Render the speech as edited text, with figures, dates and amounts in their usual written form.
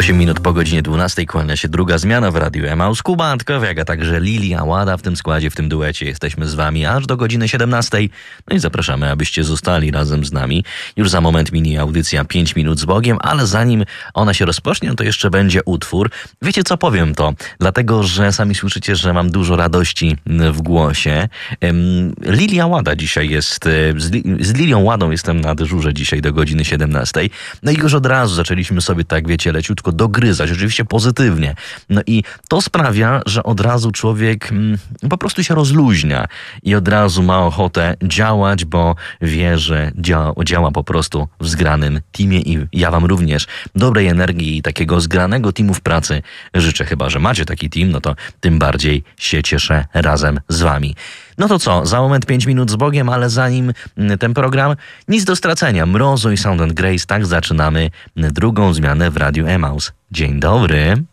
8 minut po godzinie 12 kłania się druga zmiana w Radiu Emaus. Kuba Antkowiak, a także Lilia Łada w tym składzie, w tym duecie. Jesteśmy z wami aż do godziny 17. No i zapraszamy, abyście zostali razem z nami. Już za moment mini audycja 5 minut z Bogiem, ale zanim ona się rozpocznie, to jeszcze będzie utwór. Wiecie co, powiem to, dlatego, że sami słyszycie, że mam dużo radości w głosie. Lilia Łada dzisiaj jest, z Lilią Ładą jestem na dyżurze dzisiaj do godziny 17. No i już od razu zaczęliśmy sobie, tak wiecie, leciutko dogryzać, oczywiście pozytywnie. No i to sprawia, że od razu człowiek po prostu się rozluźnia i od razu ma ochotę działać, bo wie, że działa po prostu w zgranym teamie i ja wam również dobrej energii i takiego zgranego teamu w pracy życzę. Chyba że macie taki team, no to tym bardziej się cieszę razem z wami. No to co, za moment 5 minut z Bogiem, ale zanim ten program, nic do stracenia. Mrozo i Sound & Grace, tak zaczynamy drugą zmianę w Radiu Emaus. Dzień dobry.